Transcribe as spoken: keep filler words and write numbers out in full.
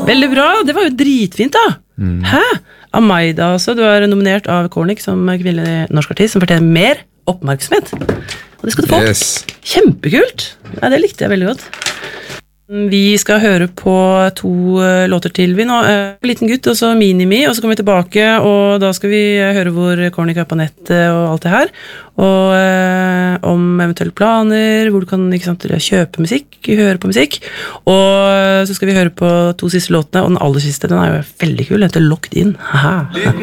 Veldig bra, det var jo dritfint da. Mm. Hæ? Amaida også, du er nominert av Kornik som kvinnelig norsk artist, som fortjener mer oppmerksomhet. Og det skal du få. Yes. Kjempekult. Ja, det likte jeg veldig godt. Vi skal høre på to låter til vi nå. En liten gutt, og så Minimi, og så kommer vi tilbake, og da skal vi høre hvor Kornik er på nettet og alt det her. Og eh, om eventuelle planer, hvor du kan ikke sant, kjøpe musikk, høre på musikk. Og så skal vi høre på to siste låtene, og den aller siste, den er jo veldig kul, den heter Locked In. Haha.